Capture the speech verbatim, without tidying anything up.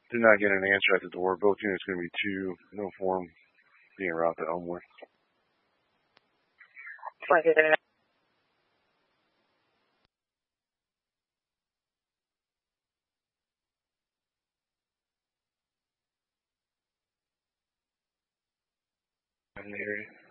Did not get an answer at the door. Both units going to be two. No form being routed to Elmwood. In the area.